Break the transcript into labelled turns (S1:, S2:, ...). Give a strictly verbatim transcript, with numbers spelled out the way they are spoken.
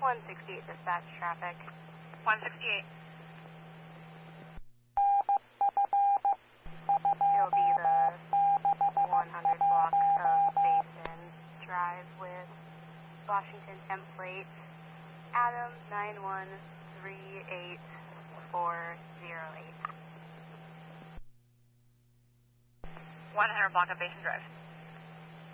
S1: one sixty-eight dispatch traffic.
S2: one sixty-eight.
S1: It'll be the one hundred block of Basin Drive with Washington temp plate, Adam nine one three eight four zero eight.
S2: one hundred block of Basin Drive.